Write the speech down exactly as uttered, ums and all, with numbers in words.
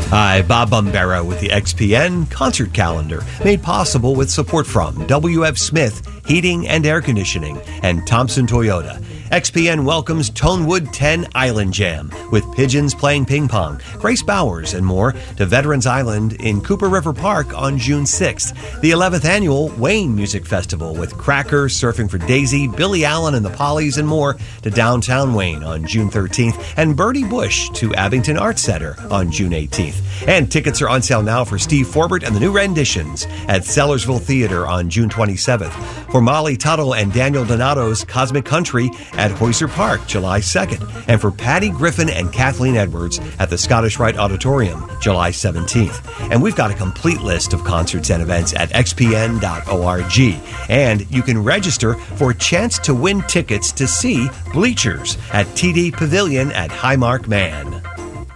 Hi, Bob Bombera with the X P N Concert Calendar, made possible with support from W F Smith Heating and Air Conditioning and Thompson Toyota. X P N welcomes Tonewood ten Island Jam with Pigeons playing ping pong, Grace Bowers, and more to Veterans Island in Cooper River Park on June sixth. The eleventh Annual Wayne Music Festival with Cracker, Surfing for Daisy, Billy Allen and the Pollies, and more to downtown Wayne on June thirteenth, and Bertie Bush to Abington Arts Center on June eighteenth. And tickets are on sale now for Steve Forbert and the New Renditions at Sellersville Theater on June twenty-seventh. For Molly Tuttle and Daniel Donato's Cosmic Country at Hoyser Park, July second. And for Patty Griffin and Kathleen Edwards at the Scottish Rite Auditorium, July seventeenth. And we've got a complete list of concerts and events at x p n dot org. And you can register for a chance to win tickets to see Bleachers at T D Pavilion at Highmark Man.